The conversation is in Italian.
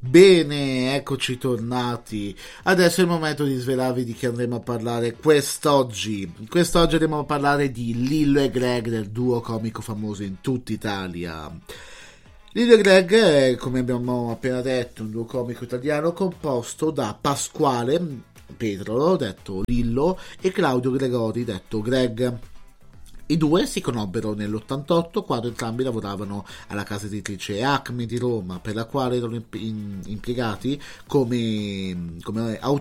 Bene, eccoci tornati. Adesso è il momento di svelarvi di chi andremo a parlare quest'oggi. Quest'oggi andremo a parlare di Lillo e Greg, del duo comico famoso in tutta Italia. Lillo e Greg è, come abbiamo appena detto, un duo comico italiano composto da Pasquale Pedro, detto Lillo, e Claudio Gregori, detto Greg. I due si conobbero nell'88 quando entrambi lavoravano alla casa editrice Acme di Roma, per la quale erano impiegati come autori